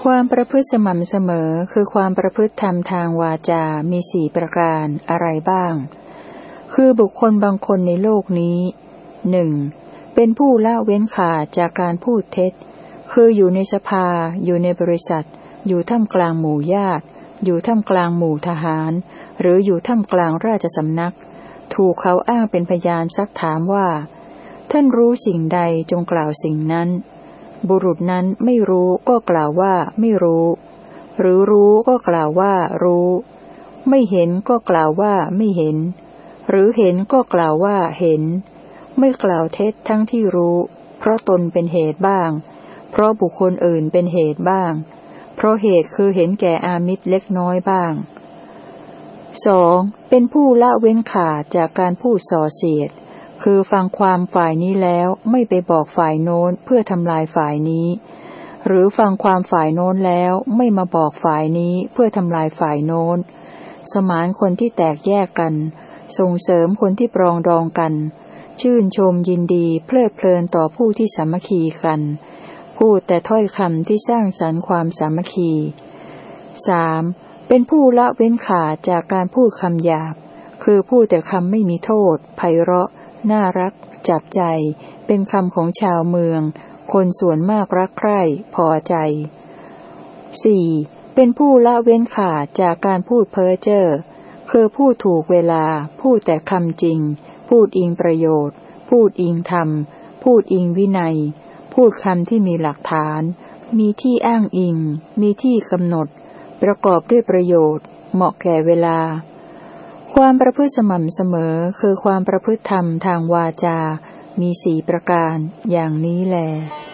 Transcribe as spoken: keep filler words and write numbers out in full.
ความประพฤติสม่ำเสมอคือความประพฤติธรรมทางวาจามีสี่ประการอะไรบ้างคือบุคคลบางคนในโลกนี้หนึ่งเป็นผู้ละเว้นขาดจากการพูดเท็จคืออยู่ในสภาอยู่ในบริษัทอยู่ท่ามกลางหมู่ญาติอยู่ท่ามกลางหมู่ทหารหรืออยู่ท่ามกลางราชสำนักถูกเขาอ้างเป็นพยานซักถามว่าท่านรู้สิ่งใดจงกล่าวสิ่งนั้นบุรุษนั้นไม่รู้ก็กล่าวว่าไม่รู้หรือรู้ก็กล่าวว่ารู้ไม่เห็นก็กล่าวว่าไม่เห็นหรือเห็นก็กล่าวว่าเห็นไม่กล่าวเท็จทั้งที่รู้เพราะตนเป็นเหตุบ้างเพราะบุคคลอื่นเป็นเหตุบ้างเพราะเหตุคือเห็นแก่อามิตรเล็กน้อยบ้างสองเป็นผู้ละเว้นขาดจากการพูดส่อเสียดคือฟังความฝ่ายนี้แล้วไม่ไปบอกฝ่ายโน้นเพื่อทำลายฝ่ายนี้หรือฟังความฝ่ายโน้นแล้วไม่มาบอกฝ่ายนี้เพื่อทำลายฝ่ายโน้นสมานคนที่แตกแยกกันส่งเสริมคนที่ปรองดองกันชื่นชมยินดีเพลิดเพลินต่อผู้ที่สามัคคีกันพูดแต่ถ้อยคำที่สร้างสรรค์ความสามัคคีสามเป็นผู้ละเว้นขาดจากการพูดคำหยาบคือพูดแต่คำไม่มีโทษไพเราะน่ารักจับใจเป็นคำของชาวเมืองคนส่วนมากรักใคร่พอใจสี่เป็นผู้ละเว้นขาดจากการพูดเพ้อเจ้อคือพูดถูกเวลาพูดแต่คำจริงพูดอิงประโยชน์พูดอิงธรรมพูดอิงวินัยพูดคำที่มีหลักฐานมีที่อ้างอิงมีที่กำหนดประกอบด้วยประโยชน์เหมาะแก่เวลาความประพฤติสม่ำเสมอคือความประพฤติธรรมทางวาจามีสี่ประการอย่างนี้แล